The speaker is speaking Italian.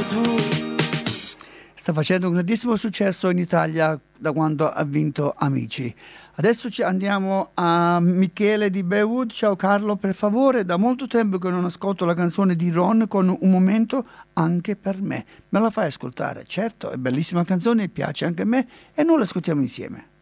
Sta facendo un grandissimo successo in Italia da quando ha vinto Amici. Adesso andiamo a Michele di Bewood. Ciao Carlo, per favore, da molto tempo che non ascolto la canzone di Ron con Un momento anche per me. Me la fai ascoltare? Certo, è bellissima canzone, piace anche a me e noi la ascoltiamo insieme.